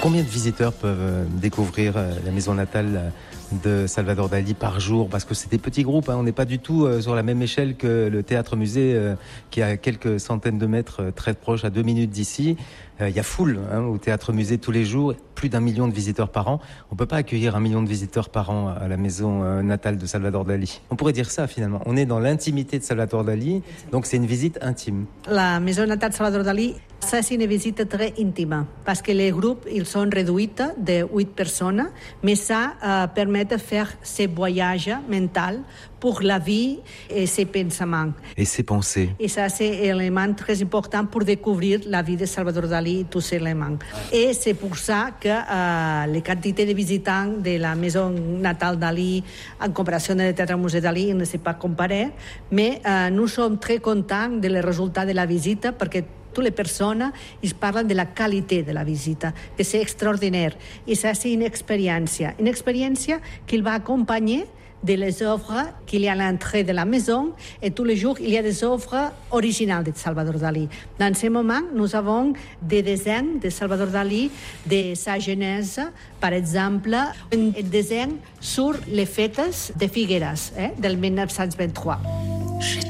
Combien de visiteurs peuvent découvrir la maison natale de Salvador Dali par jour? Parce que c'est des petits groupes, on n'est pas du tout sur la même échelle que le théâtre-musée qui est à quelques centaines de mètres, très proche, à 2 minutes d'ici. Il y a foule au théâtre-musée tous les jours, plus d'1 million de visiteurs par an. On ne peut pas accueillir 1 million de visiteurs par an à la maison natale de Salvador Dali. On pourrait dire ça finalement. On est dans l'intimité de Salvador Dali, donc c'est une visite intime. La maison natale de Salvador Dali, ça c'est une visite très intime, parce que les groupes ils sont réduits de 8 personnes, mais ça permet de faire ces voyages mentaux pour la vie et ses pensaments. Et ses pensées. Et ça, c'est un élément très important pour découvrir la vie de Salvador Dali et tous ces éléments. Et c'est pour ça que les quantités de visitants de la maison natale Dali en comparaison du théâtre-musée Dali ne s'est pas comparé, mais nous sommes très contents des résultats de la visite parce que toutes les personnes ils parlent de la qualité de la visite, que c'est extraordinaire. Et ça, c'est une expérience qui va accompagner de les œuvres qu'il y a à l'entrée de la maison, et tous les jours il y a des œuvres originales de Salvador Dali. Dans ce moment, nous avons des dessins de Salvador Dali de sa jeunesse, par exemple un dessin sur les fêtes de Figueres del 1923.